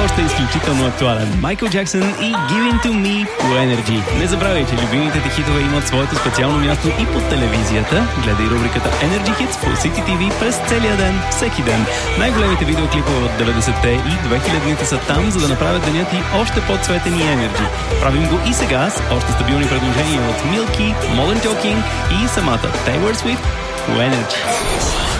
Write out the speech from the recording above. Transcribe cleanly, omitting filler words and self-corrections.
още изключително актуален. Майкъл Джаксън и Giving to Me по Energy. Не забравяйте, любимите ти хитове имат своето специално място и по телевизията. Гледай рубриката Energy Hits по City TV през целия ден, всеки ден. Най-големите видеоклипове от 90-те и 2000-те са там, за да направят денят ти още по-цветен и Energy. Правим го и сега с още стабилни предложения от Milky, Modern Talking и самата Taylor Swift по Energy.